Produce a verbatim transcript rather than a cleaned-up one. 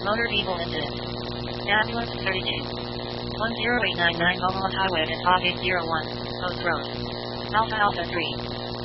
Motor vehicle incident. Ambulance thirty-two. one zero eight nine nine Beaumont Highway at Hog eight zero one, Post Road. Alpha Alpha three.